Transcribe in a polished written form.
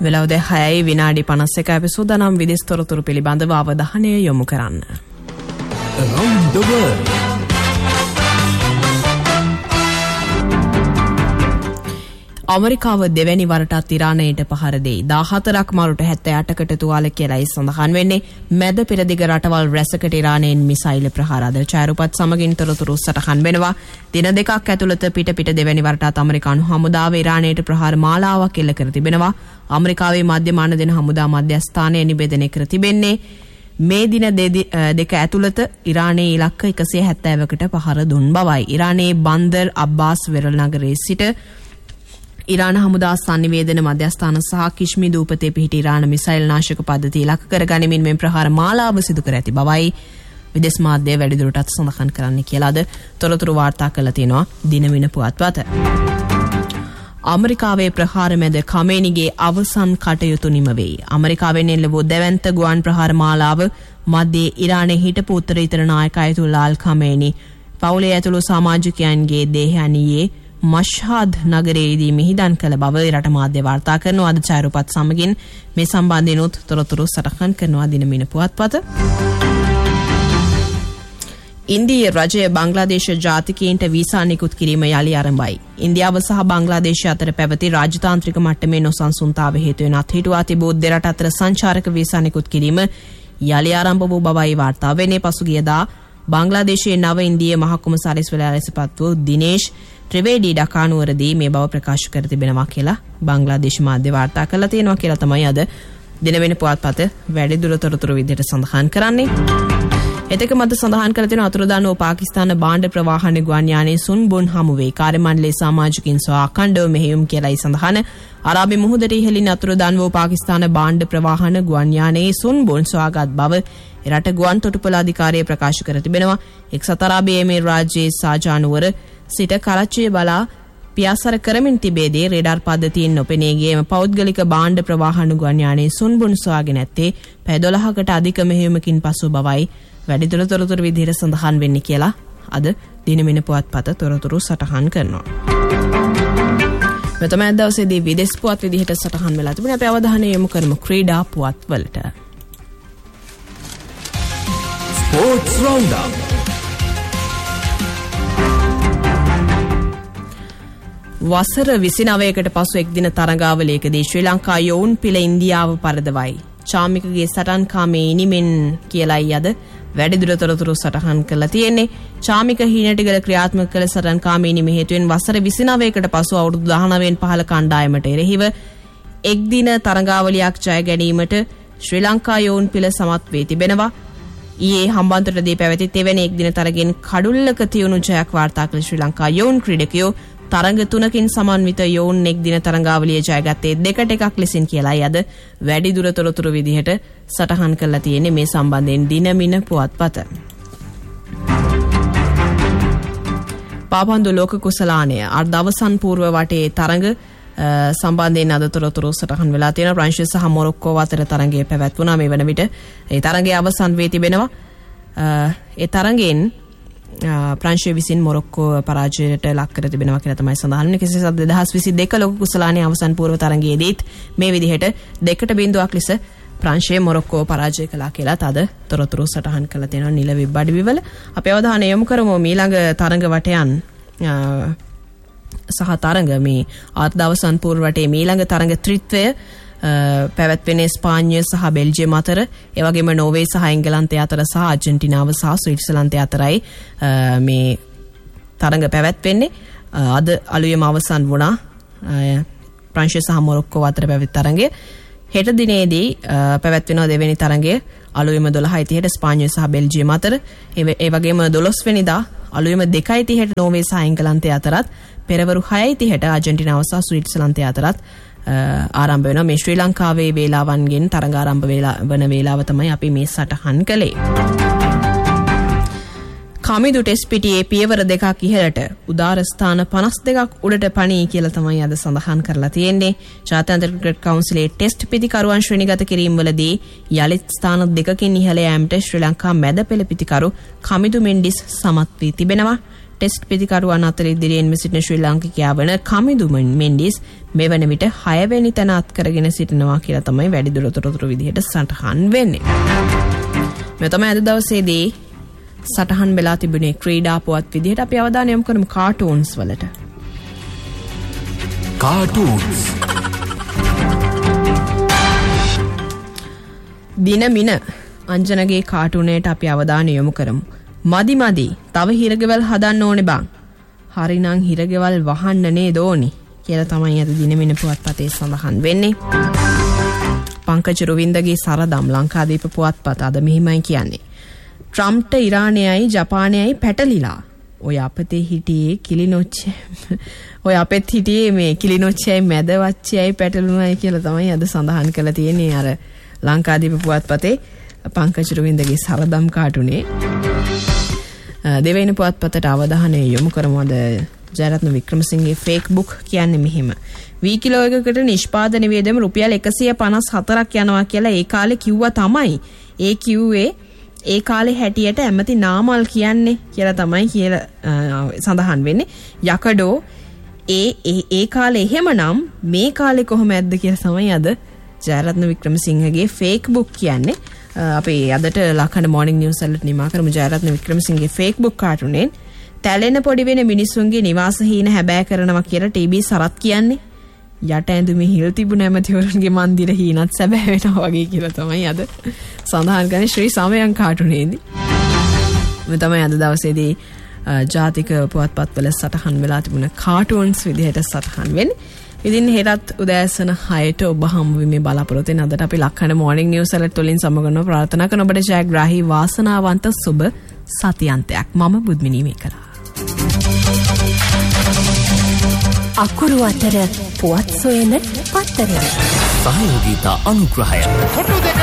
වෙලාව 6යි විනාඩි 51 අපි සූදානම් විදේශ තොරතුරු පිළිබඳව අවධානය යොමු කරන්න. Around the world. අමරිකාව දෙවැනි වරටත් ඉරානයට පහර දෙයි. 14ක් මරුට 78කට තුවාල කියලායි සඳහන් වෙන්නේ. මැද පෙරදිග රටවල් රැසකට ඉරානයෙන් මිසයිල් ප්‍රහාර අද ඡායරූපත් සමගින් තොරතුරු සටහන් වෙනවා. දින දෙකක් ඇතුළත පිට දෙවැනි වරටත් අමරිකානු හමුදාව ඉරානයට ප්‍රහාර මාලාවක් එල්ල කර තිබෙනවා. අමරිකාවේ මධ්‍යමාන දෙන හමුදා මධ්‍යස්ථානය නිවේදනය කර තිබෙන්නේ මේ දින දෙක ඇතුළත ඉරානයේ ඉලක්ක 170කට පහර දුන් බවයි. ඉරානයේ බන්දර් අබ්බාස් වෙරළ නගරයේ සිට ඉරාන හමුදා සංනිවේදන මධ්‍යස්ථාන සහ කිශ්මි දූපතේ පිහිටි ඉරාන මිසයිල් නාශක පද්ධතිය ඉලක්ක කර ගනිමින් මෙම ප්‍රහාර මාලාව සිදු කර ඇති බවයි විදේශ මාධ්‍ය වැඩිදුරටත් සඳහන් කරන්නේ කියලාද තොරතුරු වාර්තා කරලා තියෙනවා දිනවින පුවත්පත. අමරිකාවේ ප්‍රහාර මැද කමේනිගේ අවසන් කටයුතු නිම වෙයි. අමරිකාවෙන් එල්ල වූ දෙවන්ත ගුවන් ප්‍රහාර මාලාව මැදේ ඉරානයේ හිටපු උත්තරීතර නායක අයතුල්ලා අල් කමේනි පවුලේ ඇතුළු සමාජිකයන්ගේ දේහයන්ියේ මෂ්හාද් නගරයේදී මිහිදන් කළ බව රට මාධ්‍ය වාර්තා කරනවා. අද ඡායරූපත් සමගින් මේ සම්බන්ධයෙන් තොරතුරු සටහන් කරනවා දිනමින පුවත්පත. ඉන්දිය රජය බංග්ලාදේශ ජාතිකයින්ට වීසා නිකුත් කිරීම යලි ආරම්භයි. ඉන්දියාව සහ බංග්ලාදේශය අතර පැවති රාජතාන්ත්‍රික මට්ටමේ නොසන්සුන්තාව හේතුවෙන් අත්හිටුවා තිබූ දෙරට අතර සංචාරක වීසා නිකුත් කිරීම යලි ආරම්භ වූ බවයි වාර්තා වෙන්නේ. පසුගියදා බංග්ලාදේශයේ නව ඉන්දිය මහ කොමසාරිස්වරයා ලෙස පත් වූ දිනේෂ් ත්‍රිවේඩි ඩකානුවරදී මේ බව ප්‍රකාශ කර තිබෙනවා කියලා බංග්ලාදේශ මාධ්‍ය වාර්තා කරලා තියෙනවා කියලා තමයි අද දිනවෙන පුවත්පත වැඩිදුර තොරතුරු විදිහට සඳහන් කරන්නේ. එතක මත සඳහන් කර තියෙන අතුරුදන් වූ පාකිස්තාන භාණ්ඩ ප්‍රවාහන ගුවන් යානයේ සුන්බුන් හමුවේ කාර්ය මණ්ඩලයේ සමාජිකින් සහ අඛණ්ඩව මෙහෙයුම් කියලායි සඳහන්. අරාබි මුහුදට ඉහළින් අතුරුදන් වූ පාකිස්තාන භාණ්ඩ ප්‍රවාහන ගුවන් යානයේ සුන්බුන් සොයාගත් බව රට ගුවන් තොටුපළ අධිකාරිය ප්‍රකාශ කර තිබෙනවා. එක්සත් අරාබි එමිරාත් රාජ්‍යයේ සාජානුවර සිට කරච්චිය බලා පියාසර කරමින් තිබේදී රේඩාර් පද්ධතියෙන් නොපෙනී ගියම පෞද්ගලික භාණ්ඩ ප්‍රවාහන ගුවන් යානයේ සුන්බුන් සොයාගෙන ඇත්තේ පැය 12කට අධික මෙහෙයුමකින් පසු බවයි වැඩිදුර තොරතුරු විදිහට සඳහන් වෙන්නේ කියලා අද දිනමින පුවත්පත තොරතුරු සටහන් කරනවා. මෙතන දවසේදී විදේශ පුවත් විදිහට සටහන් වෙලා තිබුණේ. අපි අවධානය යොමු කරමු ක්‍රීඩා පුවත් වලට. Sports Roundup. වසර 29කට පසු එක් දින තරඟාවලියකදී ශ්‍රී ලංකා යෝන් පිළ ඉන්දියාව පරදවයි. චාමිකගේ සටන්කාමේ ඉනිමෙන් කියලායි අද වැඩිදුර තොරතුරු සටහන් කරලා තියෙන්නේ. චාමික හීනටිගල ක්‍රියාත්මක කළ සටන්කාමේ ඉනිම හේතුවෙන් වසර 29කට පසු අවුරුදු 19න් පහළ කණ්ඩායමට එරෙහිව එක් දින තරඟාවලියක් ජය ගැනීමට ශ්‍රී ලංකා යෝන් පිළ සමත් වී තිබෙනවා. ඊයේ හම්බන්තොටදී පැවති තෙවැනි එක් දින තරගෙන් කඩුල්ලක තියුණු ජයක් වාර්තා කළ ශ්‍රී ලංකා යෝන් ක්‍රීඩකයෝ තරඟ 3කින් සමන්විත යෝන් එක් දින තරඟාවලිය ජයගත්තේ 2-1 ලෙසින් කියලායි අද වැඩිදුර තොරතුරු විදිහට සටහන් කරලා තියෙන්නේ මේ සම්බන්ධයෙන් දිනමින පුවත්පත. පාපන්දු ලෝක කුසලානය අර්ධ අවසන් పూర్ව වටේ තරඟ සම්බන්ධයෙන් අද තොරතුරු සටහන් වෙලා තියෙනවා. ප්‍රංශය සහ මොරොක්කෝ අතර තරඟය පැවැත්වුණා. මේ වන විට ඒ තරඟය අවසන් වී තිබෙනවා. ඒ තරඟෙන් ප්‍රංශය විසින් මොරොක්කෝ පරාජයට ලක් කර තිබෙනවා කියලා තමයි සඳහන් වෙන්නේ. කෙසේත් 2022 ලෝක කුසලානයේ අවසන් పూర్ව තරඟයේදීත් මේ විදිහට 2-0ක් ලෙස ප්‍රංශය මොරොක්කෝ පරාජය කළා කියලා තද තොරතුරු සටහන් කරලා තියෙනවා නිල වෙබ් අඩවිවල. අපි අවධානය යොමු කරමු ඊළඟ තරඟ වටයන් සහ තරඟ මේ අර්ධ අවසන් పూర్ව වටේ ඊළඟ තරඟ ත්‍රිත්වය පැවැත්වෙන්නේ ස්පාඤ්ඤය සහ බෙල්ජියම් අතර, ඒ වගේම නෝර්වේ සහ එංගලන්තය අතර සහ අර්ජන්ටිනාව සහ ස්විට්සර්ලන්තය අතරයි මේ තරඟ පැවැත්වෙන්නේ. අද අලුයම අවසන් වුණා ප්‍රංශය සහ මොරොක්කෝ අතර පැවති තරඟය. හෙට දිනේදී පැවැත්වෙනවා දෙවෙනි තරඟය අලුයම 12:30ට ස්පාඤ්ඤය සහ බෙල්ජියම් අතර. ඒ වගේම 12 වෙනිදා අලුයම 2:30ට නෝර්වේ සහ එංගලන්තය අතරත්, පෙරවරු 6:30ට අර්ජන්ටිනාව සහ ස්විට්සර්ලන්තය අතරත් ආරම්භ වෙනවා. මේ ශ්‍රී ලංකාවේ වේලාවන්ගෙන් තරඟ ආරම්භ වන වේලාව තමයි අපි මේ සටහන් කළේ. කමිදු ටෙස්ට් පිටියේ පියවර දෙකක් ඉහළට උදාර ස්ථාන 52ක් උඩට පණී කියලා තමයි අද සඳහන් කරලා තියෙන්නේ. ජාත්‍යන්තර ක්‍රිකට් කවුන්සිලේ ටෙස්ට් පිතිකරුවන් ශ්‍රේණිගත කිරීමවලදී යලිත් ස්ථාන දෙකකින් ඉහළ යාමට ශ්‍රී ලංකා මැද පෙළ පිතිකරු කමිදු මෙන්ඩිස් සමත් වී තිබෙනවා. ටෙස්ට් පිතිකරුවන් අතර ඉදිරියෙන්ම සිටින ශ්‍රී ලාංකිකයා වන කමිදු මෙන්ඩිස් මෙවන විට 6 වෙනි තැන අත්කරගෙන සිටිනවා කියලා තමයි වැඩිදුර තොරතුරු විදිහට සටහන් වෙන්නේ. මේ තමයි අද දවසේදී සටහන් වෙලා තිබුණේ ක්‍රීඩා පුවත් විදිහට. අපි අවධානය යොමු කරමු කාටූන්ස් වලට. කාටූන්ස් දිනමින අංජනගේ කාටුනේට අපි අවධානය යොමු කරමු. මදි තව හිරගෙවල් හදන්න ඕනේ බං. හරිනම් හිරගෙවල් වහන්න නේද ඕනි කියලා තමයි අද දිනමින පුවත්පතේ සඳහන් වෙන්නේ. පංකජ රොවින්දගේ සරදම් ලංකාදීප පුවත්පත අද මෙහිමයි කියන්නේ. ට්‍රම්ප්ට ඉරානයයි ජපානයයි පැටලිලා. ඔය අපතේ හිටියේ කිලිනොච්චේ. ඔය අපෙත් හිටියේ මේ කිලිනොච්චේයි මැදවච්චේයි පැටලුණායි කියලා තමයි අද සඳහන් කරලා තියෙන්නේ අර ලංකාදීප පුවත්පතේ පංකජ රොවින්දගේ සරදම් කාටුනේ. දෙවයින පුවත්පතට අවධානය යොමු කරමු. අද ජයරත්න වික්‍රමසිංහගේ ෆේක් බුක් කියන්නේ මෙහෙම. වී කිලෝ එකකට නිෂ්පාදන වියදම රුපියල් 154ක් යනවා කියලා ඒ කාලේ කිව්වා තමයි. ඒ කිව්වේ ඒ කාලේ හැටියට ඇමති නාමල් කියන්නේ කියලා තමයි කියලා සඳහන් වෙන්නේ. යකඩෝ ඒ කාලේ එහෙමනම් මේ කාලේ කොහොමද කියලා තමයි අද ජයරත්න වික්‍රමසිංහගේ ෆේක් බුක් කියන්නේ. අපි අදට ලක්හඬ මෝර්නිං නිවුස් වලට නිමා කරමු ජයරත්න වික්‍රමසිංහගේ ෆේක් බුක් කාටුනේ. තැලෙන පොඩි වෙන මිනිස්සුන්ගේ නිවාස හීන හැබෑ කරනවා කියලා ටීබී සරත් කියන්නේ. යට ඇඳුමේ හිල් තිබුණ ඇමතිවරුන්ගේ මන්දිර හීනත් සැබෑ වෙනවා වගේ කියලා තමයි අද සඳහන් කරන්නේ ශ්‍රී සමයන් කාටුනේදී. මේ තමයි අද දවසේදී ජාතික පුවත්පත්වල සටහන් වෙලා තිබුණ කාටූන්ස් විදිහට සටහන් වෙන්නේ. ඉතින් හෙටත් උදෑසන 6ට ඔබ හමු වෙමි බලාපොරොත්තු වෙන. අදට අපි ලක්හඬ මෝර්නිං නිවුස් වලට තුලින් සමගනවා ප්‍රාර්ථනා කරන ඔබට ජයග්‍රාහී වාසනාවන්ත සුබ සතියන්තයක්. මම බුද්මිනී මේකලා. අකුරු අතර පුවත් සොයන පත්තරේ සහයෝගීතා අනුග්‍රහය